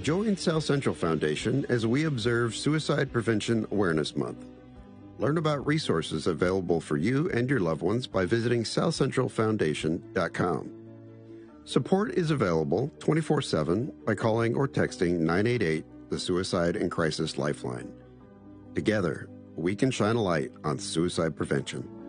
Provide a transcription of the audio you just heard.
Join South Central Foundation as we observe Suicide Prevention Awareness Month. Learn about resources available for you and your loved ones by visiting southcentralfoundation.com. Support is available 24/7 by calling or texting 988, the Suicide and Crisis Lifeline. Together, we can shine a light on suicide prevention.